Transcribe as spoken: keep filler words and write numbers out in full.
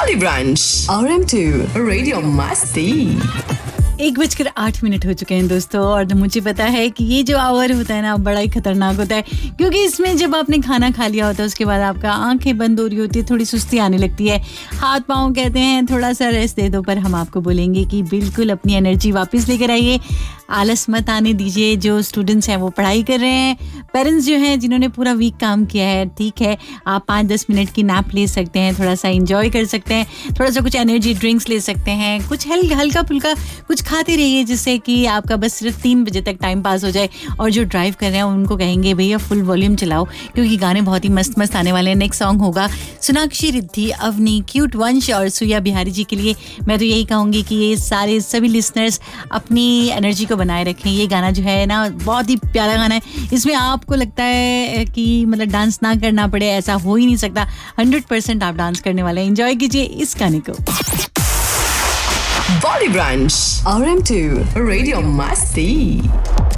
Volley branch R M to radio मस्ती। एक बजकर आठ मिनट हो चुके हैं दोस्तों, और मुझे पता है कि ये जो आवर होता है ना बड़ा ही खतरनाक होता है, क्योंकि इसमें जब आपने खाना खा लिया होता है उसके बाद आपका आंखें बंद हो रही होती है, थोड़ी सुस्ती आने लगती है, हाथ पाँव कहते हैं थोड़ा सा रेस्ट दे दो, पर हम आपको बोलेंगे कि बिल्कुल अपनी एनर्जी वापस लेकर आइए, आलस मत आने दीजिए। जो स्टूडेंट्स हैं वो पढ़ाई कर रहे हैं, पेरेंट्स जो हैं जिन्होंने पूरा वीक काम किया है, ठीक है आप पाँच दस मिनट की नैप ले सकते हैं, थोड़ा सा इंजॉय कर सकते हैं, थोड़ा सा कुछ एनर्जी ड्रिंक्स ले सकते हैं, कुछ हल, हल्का फुल्का कुछ खाते रहिए जिससे कि आपका बस सिर्फ तीन बजे तक टाइम पास हो जाए। और जो ड्राइव कर रहे हैं उनको कहेंगे भैया फुल वॉल्यूम चलाओ, क्योंकि गाने बहुत ही मस्त मस्त आने वाले हैं। नेक्स्ट सॉन्ग होगा सोनाक्षी रिद्धि, अवनी, क्यूट वंश और सुया बिहारी जी के लिए। मैं तो यही कहूँगी कि ये सारे सभी लिसनर्स अपनी एनर्जी को बनाए रखें। ये गाना जो है ना बहुत ही प्यारा गाना है, इसमें आपको लगता है कि मतलब डांस ना करना पड़े, ऐसा हो ही नहीं सकता। हंड्रेड परसेंट आप डांस करने वाले हैं। एंजॉय कीजिए इस गाने को। बॉली branch R M to radio मस्ती।